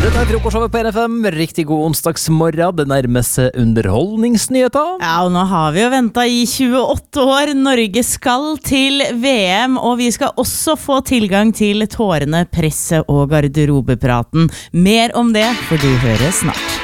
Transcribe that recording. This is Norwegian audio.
Dette frokostshowet på NFM. Riktig god onsdagsmorgen. Det nærmer seg underholdningsnyheter. Ja, og nå har vi jo ventet i 28 år. Norge skal til VM, og vi skal også få tilgang til tårene, presse og garderobepraten. Mer om det får du høre snart.